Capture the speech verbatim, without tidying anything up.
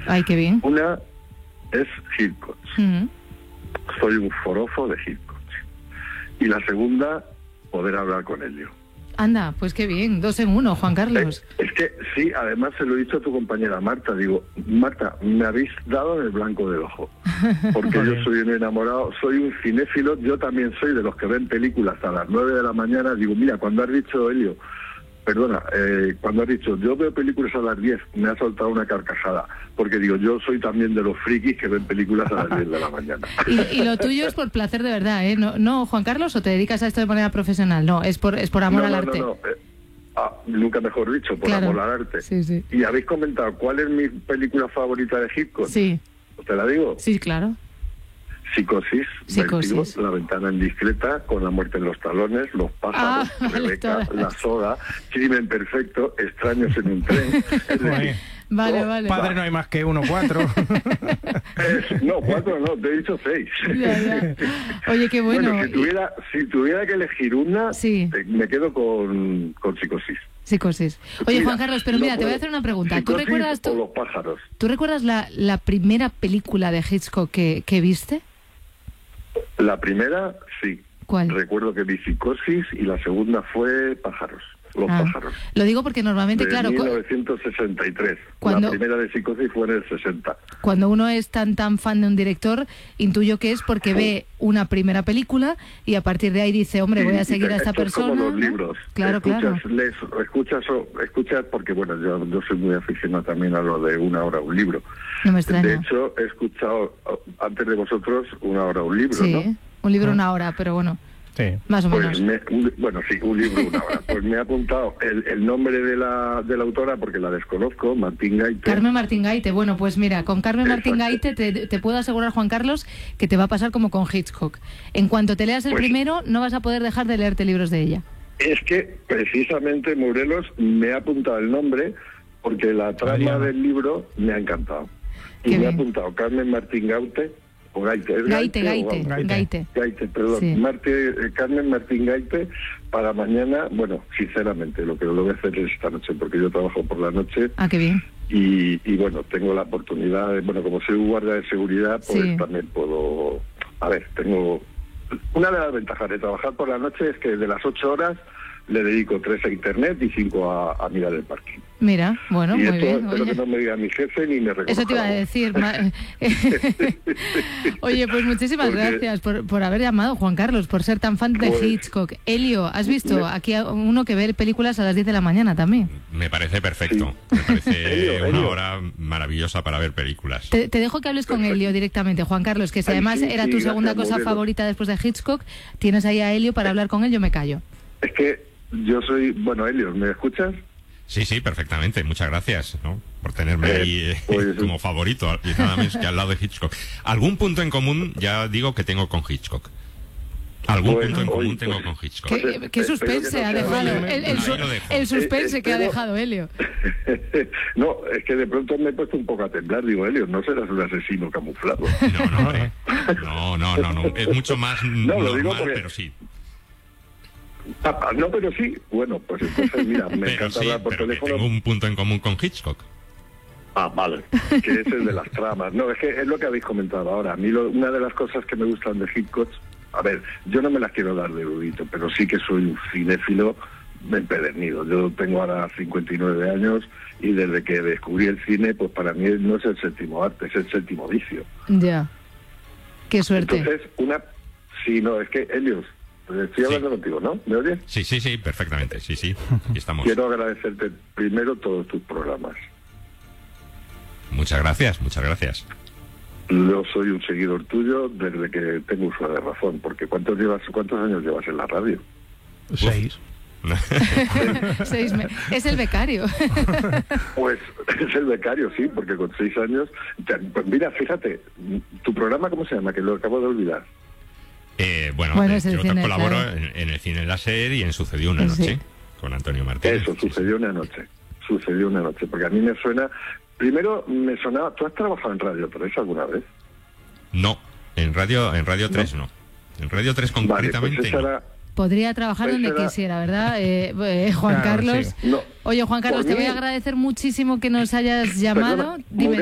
Ay, qué bien. Una es Hitchcock. Uh-huh. Soy un forofo de Hitchcock. Y la segunda, poder hablar con Helio. Anda, pues qué bien, dos en uno, Juan Carlos. Eh, es que sí, además se lo he dicho a tu compañera Marta, digo, Marta, me habéis dado en el blanco del ojo, porque yo soy un enamorado, soy un cinéfilo, yo también soy de los que ven películas a las nueve de la mañana, digo, mira, cuando has dicho, Helio, perdona, eh, cuando has dicho, yo veo películas a las diez, me ha soltado una carcajada, porque digo, yo soy también de los frikis que ven películas a las diez de la mañana. Y, y lo tuyo es por placer de verdad, ¿eh? No, no, Juan Carlos, ¿o te dedicas a esto de manera profesional? No, es por, es por amor no, al no, arte. No, no, eh, ah, nunca mejor dicho, por claro. amor al arte. Sí, sí. Y habéis comentado, ¿cuál es mi película favorita de Hitchcock? Sí. ¿Te la digo? Sí, claro. Psicosis, Psicosis. Vértigo, La ventana indiscreta, Con la muerte en los talones, Los pájaros, ah, Rebeca, vale, La soda, Crimen perfecto, Extraños en un tren. Es decir, vale, no, vale. Padre no hay más que uno, cuatro. es, no, cuatro no, te he dicho seis. Ya, ya. Oye, qué bueno. Bueno, si tuviera, si tuviera que elegir una, sí. eh, me quedo con, con Psicosis. Psicosis. Oye, Mira, Juan Carlos, pero no mira, te voy a puedo. hacer una pregunta. ¿Tú Psicosis recuerdas, tú, o Los pájaros? ¿tú recuerdas la, la primera película de Hitchcock que, que viste? La primera, sí. ¿Cuál? Recuerdo que vi Psicosis y la segunda fue Pájaros. Los ah, pájaros. Lo digo porque normalmente, de claro... mil novecientos sesenta y tres. Cuando, la primera de Psicosis fue en el sesenta. Cuando uno es tan tan fan de un director, intuyo que es porque ve una primera película y a partir de ahí dice, hombre, Sí, voy a seguir te, a esta esto persona. Es como los ¿no? libros. Claro, escuchas, claro. Lees, escuchas, escuchas, porque bueno, yo, yo soy muy aficionado también a lo de una hora un libro. No me extraña. De hecho, he escuchado antes de vosotros una hora un libro, sí, ¿no? Un libro una hora, pero bueno. Sí. Más o pues menos. Me, un, bueno, sí, un libro una hora. Pues me he apuntado el, el nombre de la, de la autora porque la desconozco, Martín Gaite. Carmen Martín Gaite. Bueno, pues mira, con Carmen Martín Gaite te, te puedo asegurar, Juan Carlos, que te va a pasar como con Hitchcock. En cuanto te leas el pues, primero, no vas a poder dejar de leerte libros de ella. Es que precisamente, Morelos, me ha apuntado el nombre porque la trama Mariana. del libro me ha encantado. Y Qué me ha bien. apuntado Carmen Martín Gaite, o Gaite, ¿es Gaite, Gaite, Gaite, o Gaite? Gaite. Gaite, perdón, Sí. Marte, eh, Carmen Martín Gaite, para mañana, bueno, sinceramente, lo que lo voy a hacer es esta noche, porque yo trabajo por la noche Ah, qué bien. y, y bueno, tengo la oportunidad, de, bueno, como soy guardia de seguridad, pues Sí. también puedo, a ver, tengo, una de las ventajas de trabajar por la noche es que de las ocho horas le dedico tres a internet y cinco a, a mirar el parking. Mira, bueno, y muy esto bien. espero Oye. que no me diga mi jefe ni me reconozca. Eso te iba a la voz. decir. ma- Oye, pues muchísimas Porque- gracias por, por haber llamado, Juan Carlos, por ser tan fan de Pues- Hitchcock. Elio, ¿has visto Me- aquí a uno que ve películas a las diez de la mañana también? Me parece perfecto. Sí. Me parece Elio, una Elio. hora maravillosa para ver películas. Te, te dejo que hables con Perfecto. Elio directamente, Juan Carlos, que si Ay, además sí, era sí, tu gracias, segunda cosa Morelos. favorita después de Hitchcock, tienes ahí a Elio para hablar con él, yo me callo. Es que yo soy, bueno, Elio, ¿me escuchas? Sí, sí, perfectamente. Muchas gracias, ¿no? Por tenerme Eh, ahí eh, pues- como favorito y nada menos que al lado de Hitchcock. Algún punto en común, ya digo que tengo con Hitchcock. Algún Bueno, punto en común hoy, tengo pues- con Hitchcock. ¿Qué, Pues, qué espero suspense que no ha sea dejado? doble. El, el Ahí su- lo dejo. el suspense Eh, que ha espero- dejado Elio. No, es que de pronto me he puesto un poco a temblar. Digo, Elio, no serás un asesino camuflado. No, no, hombre. no, no, no, no. Es mucho más No, lo digo normal, porque- pero sí. Ah, no, pero sí. Bueno, pues entonces, mira, me Pero encanta sí, hablar por pero que teléfono. tengo un punto en común con Hitchcock. Ah, vale. Que es el de las tramas. No, es que es lo que habéis comentado ahora. A mí lo- una de las cosas que me gustan de Hitchcock, a ver, yo no me las quiero dar de erudito, pero sí que soy un cinéfilo empedernido. Yo tengo ahora cincuenta y nueve años y desde que descubrí el cine, pues para mí no es el séptimo arte, es el séptimo vicio. Ya. Qué suerte. Entonces, una... Sí, no, es que, Helios, estoy hablando Sí. contigo, ¿no? ¿Me oyes? Sí, sí, sí, perfectamente. Sí, sí. Aquí estamos. Quiero agradecerte primero todos tus programas. Muchas gracias, muchas gracias. Yo soy un seguidor tuyo desde que tengo uso de razón, porque ¿cuántos llevas, cuántos años llevas en la radio? Seis. Seis me- Es el becario. Pues es el becario, sí, porque con seis años... te- Pues mira, fíjate, ¿tu programa cómo se llama? Que lo acabo de olvidar. Eh, bueno, Bueno, eh, es el yo cine, colaboro claro. en, en el cine láser y en Sucedió una Sí. noche con Antonio Martínez. Eso, sucedió una noche. Sucedió una noche, porque a mí me suena... Primero me sonaba... ¿Tú has trabajado en Radio tres alguna vez? No, en Radio en Radio tres no. En Radio tres Vale, concretamente pues esa no. era... Podría trabajar Pues donde era- quisiera, ¿verdad? Eh, eh, Juan Claro, Carlos. sí. No. Oye, Juan Carlos, Por te voy mí- a agradecer muchísimo que nos hayas llamado. Perdona, Dime.